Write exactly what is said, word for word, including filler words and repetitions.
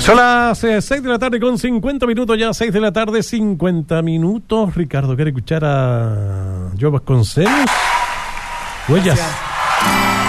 Son las eh, seis de la tarde con cincuenta minutos, ya seis de la tarde, cincuenta minutos. Ricardo, ¿quiere escuchar a Joe Vasconcelos? Huellas. Gracias.